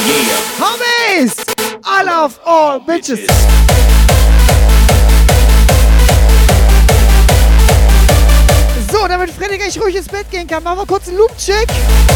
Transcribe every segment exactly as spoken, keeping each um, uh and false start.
Homies! I love all bitches! So, damit Freddy gleich ruhig ins Bett gehen kann, machen wir kurz einen Loop-Check.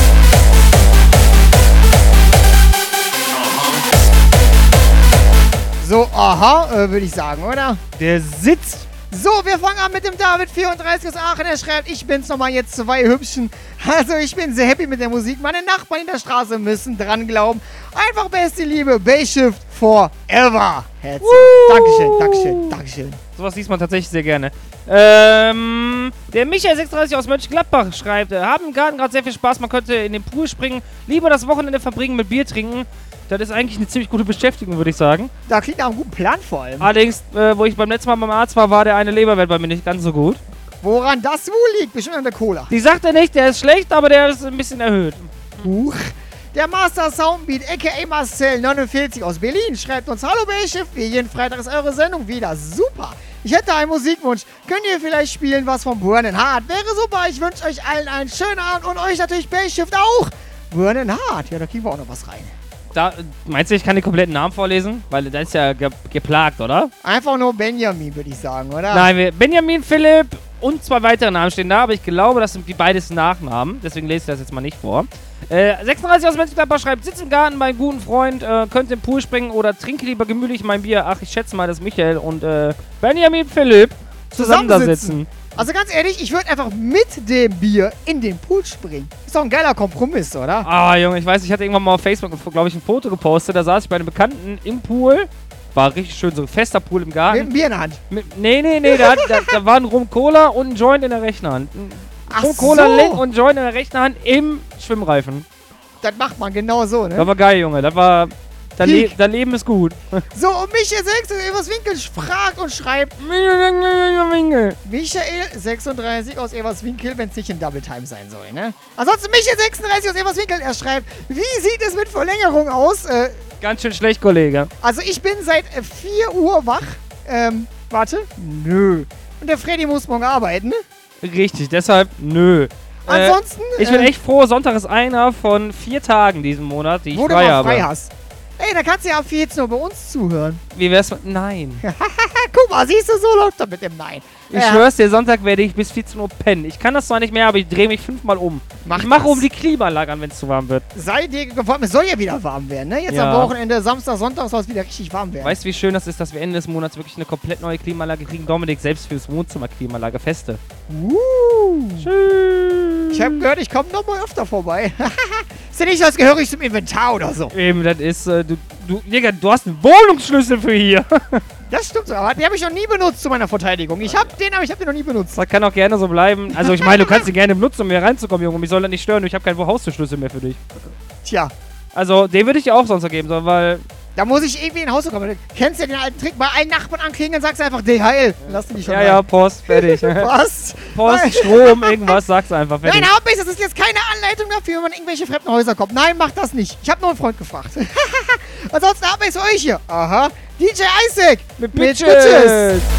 So, aha, äh, würde ich sagen, oder? Der sitzt. So, wir fangen an mit dem David vierunddreißig aus Aachen. Er schreibt, ich bin's nochmal jetzt zwei Hübschen. Also ich bin sehr happy mit der Musik. Meine Nachbarn in der Straße müssen dran glauben. Einfach beste Liebe. Bayshift forever. Herzlich. Dankeschön, Dankeschön, Dankeschön. Sowas liest man tatsächlich sehr gerne. Ähm, der Michael sechsunddreißig aus Mönchengladbach schreibt, äh, haben im Garten gerade sehr viel Spaß, man könnte in den Pool springen, lieber das Wochenende verbringen mit Bier trinken. Das ist eigentlich eine ziemlich gute Beschäftigung, würde ich sagen. Da klingt nach einem guten Plan vor allem. Allerdings, äh, wo ich beim letzten Mal beim Arzt war, war der eine Leberwert bei mir nicht ganz so gut. Woran das wohl liegt? Bestimmt an der Cola. Die sagt er nicht, der ist schlecht, aber der ist ein bisschen erhöht. Huch. Der Master Soundbeat, aka Marcel neunundvierzig aus Berlin, schreibt uns, hallo Bayshift, wie jeden Freitag ist eure Sendung wieder. Super. Ich hätte einen Musikwunsch. Könnt ihr vielleicht spielen was von Burning Heart? Wäre super. Ich wünsche euch allen einen schönen Abend und euch natürlich Bayshift auch. Burning Heart. Ja, da kriegen wir auch noch was rein. Da, meinst du, ich kann den kompletten Namen vorlesen? Weil das ist ja ge geplagt, oder? Einfach nur Benjamin, würde ich sagen, oder? Nein, wir, Benjamin, Philipp und zwei weitere Namen stehen da, aber ich glaube, das sind die beides Nachnamen. Deswegen lese ich das jetzt mal nicht vor. Äh, sechsunddreißig aus Mönchengladbach schreibt, sitz im Garten bei einem guten Freund, äh, könnt im Pool springen oder trinke lieber gemütlich mein Bier. Ach, ich schätze mal, dass Michael und äh, Benjamin, Philipp zusammen da sitzen. Also ganz ehrlich, ich würde einfach mit dem Bier in den Pool springen. Ist doch ein geiler Kompromiss, oder? Ah, Junge, ich weiß, ich hatte irgendwann mal auf Facebook, glaube ich, ein Foto gepostet. Da saß ich bei einem Bekannten im Pool. War richtig schön, so ein fester Pool im Garten. Mit einem Bier in der Hand. Mit, nee, nee, nee, da, da, da war ein Rum Cola und ein Joint in der rechten Hand. Ein Ach Rum Cola so. Link und ein Joint in der rechten Hand im Schwimmreifen. Das macht man genau so, ne? Das war geil, Junge. Das war... Dein, Le dein Leben ist gut. So, und Michael sechs aus Everswinkel fragt und schreibt... Michael sechsunddreißig aus Everswinkel, wenn es nicht in Double Time sein soll, ne? Ansonsten Michael sechsunddreißig aus Everswinkel, er schreibt... Wie sieht es mit Verlängerung aus? Äh, Ganz schön schlecht, Kollege. also ich bin seit äh, vier Uhr wach. Ähm, warte. Nö. Und der Freddy muss morgen arbeiten. Richtig, deshalb nö. Ansonsten... Äh, ich bin äh, echt froh, Sonntag ist einer von vier Tagen diesen Monat, die ich wo frei du mal habe. frei hast. Ey, da kannst du ja ab vierzehn Uhr bei uns zuhören. Wie wär's mit... Nein. Guck mal, siehst du, so läuft das mit dem Nein. Ich Ja. schwör's dir, Sonntag werde ich bis vierzehn Uhr pennen. Ich kann das zwar nicht mehr, aber ich drehe mich fünfmal um. Mach ich mache das. um die Klimaanlage an, wenn es zu warm wird. Sei dir gefolgt, es soll ja wieder warm werden, ne? Jetzt Ja. am Wochenende, Samstag, Sonntag soll es wieder richtig warm werden. Weißt du, wie schön das ist, dass wir Ende des Monats wirklich eine komplett neue Klimaanlage kriegen? Dominik, selbst fürs Wohnzimmer Klimaanlage feste. Uh. Schön. Ich hab gehört, ich komme noch mal öfter vorbei. Ist ja nicht, als gehöre ich zum Inventar oder so. Eben, das ist, äh, du, du, Digga, du hast einen Wohnungsschlüssel für hier. Das stimmt so, aber den habe ich noch nie benutzt zu meiner Verteidigung. Ich hab den, aber ich habe den noch nie benutzt. Das kann auch gerne so bleiben. Also ich meine, du kannst ihn gerne benutzen, um hier reinzukommen, Junge. Mich soll das nicht stören, ich habe keinen Haustürschlüssel mehr für dich. Tja, Also, den würde ich dir auch sonst ergeben, so, weil... da muss ich irgendwie in den Haus kommen. Kennst du den alten Trick? Bei allen Nachbarn ankriegen, dann sagst du einfach D H L. Lass dich schon Ja, rein. ja, Post, fertig. Was? Post, Strom, irgendwas, sag's einfach, fertig. Nein, Hauptbase, das ist jetzt keine Anleitung dafür, wenn man in irgendwelche fremden Häuser kommt. Nein, mach das nicht. Ich habe nur einen Freund gefragt. Ansonsten Hauptbase für euch hier. Aha. D J Isaac Mit mit Bitches. Bitches.